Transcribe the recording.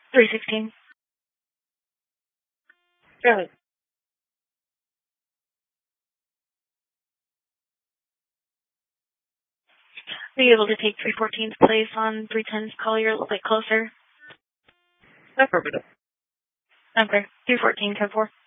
316. Go ahead. Are you able to take 314's place on 310's Collier a little bit closer? Affirmative. Okay. 314, 10-4.